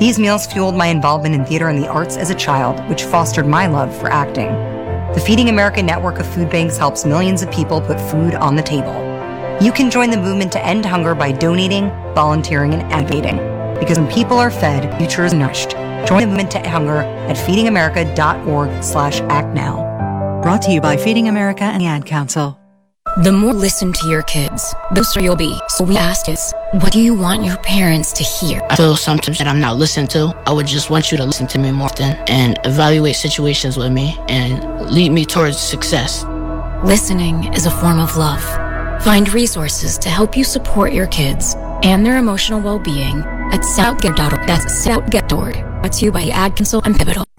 These meals fueled my involvement in theater and the arts as a child, which fostered my love for acting. The Feeding America network of food banks helps millions of people put food on the table. You can join the movement to end hunger by donating, volunteering, and advocating. Because when people are fed, the future is nourished. Join the movement to end hunger at feedingamerica.org/actnow. Brought to you by Feeding America and the Ad Council. The more you listen to your kids, the closer you'll be. So we asked is, what do you want your parents to hear? I feel sometimes that I'm not listened to. I would just want you to listen to me more often and evaluate situations with me and lead me towards success. Listening is a form of love. Find resources to help you support your kids and their emotional well-being at SoutGet.org. That's SoutGet.org. Brought to you by Ad Council and Pivotal.